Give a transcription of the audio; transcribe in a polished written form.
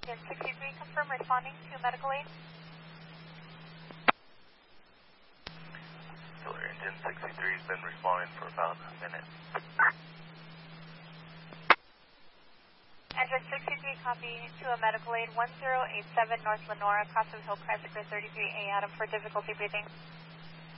Engine 63, confirm responding to medical aid. Killer Engine 63 has been responding for about a minute. Engine 63, copy to a medical aid 1087 North Lenora, Casa Hill, Chrysler 33A, Adam for difficulty breathing.